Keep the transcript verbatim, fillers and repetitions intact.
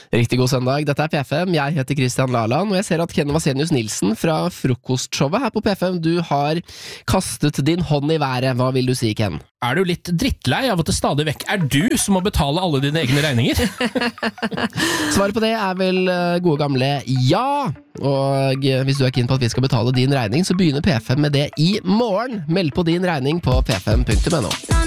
Riktig god søndag, dette er P F M, jeg heter Christian Laland, og jeg ser at Ken Vasenius Nilsen fra frokostshowet her på P F M, du har kastet din hånd i været. Hva vil du si, Ken? Er du litt drittlei av at det stadig vekk er du som må betale alle dine egne regninger? Svaret på det er vel gode gamle ja, og hvis du er keen på at vi skal betale din regning, så begynner P F M med det i morgen. Meld på din regning på p f m punktum n o.